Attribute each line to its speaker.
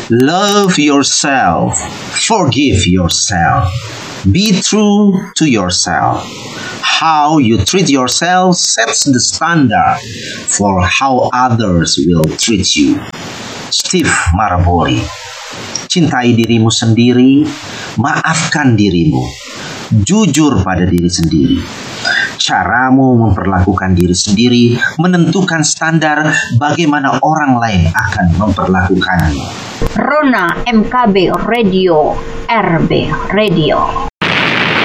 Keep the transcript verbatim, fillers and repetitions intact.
Speaker 1: Love yourself. Forgive yourself. Be true to yourself. How you treat yourself sets the standard for how others will treat you. Steve Maraboli. Cintai dirimu sendiri, maafkan dirimu, jujur pada diri sendiri. Caramu memperlakukan diri sendiri menentukan standar bagaimana orang lain akan memperlakukanmu.
Speaker 2: Rona M K B Radio, R B Radio.